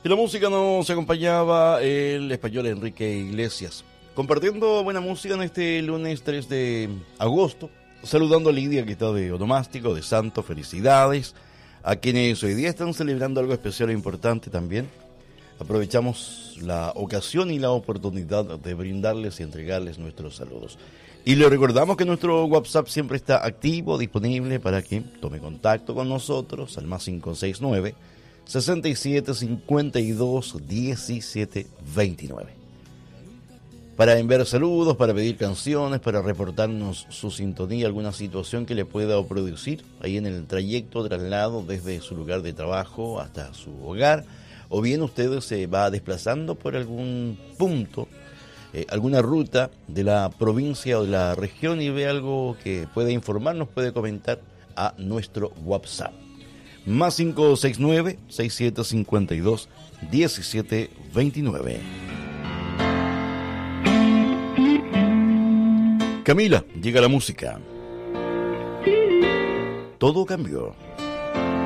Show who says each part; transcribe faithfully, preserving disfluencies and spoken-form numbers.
Speaker 1: Y la música nos acompañaba el español Enrique Iglesias, compartiendo buena música en este lunes tres de agosto, saludando a Lidia que está de onomástico, de santo, felicidades, a quienes hoy día están celebrando algo especial e importante también. Aprovechamos la ocasión y la oportunidad de brindarles y entregarles nuestros saludos. Y le recordamos que nuestro WhatsApp siempre está activo, disponible para que tome contacto con nosotros al más cinco seis nueve, sesenta y siete, cincuenta y dos, diecisiete, veintinueve. Para enviar saludos, para pedir canciones, para reportarnos su sintonía, alguna situación que le pueda producir ahí en el trayecto, traslado desde su lugar de trabajo hasta su hogar, o bien usted se va desplazando por algún punto, eh, alguna ruta de la provincia o de la región y ve algo que puede informarnos, puede comentar a nuestro WhatsApp. Más cinco seis nueve, seis siete cinco dos, diecisiete veintinueve. Camila, llega la música. Todo cambió.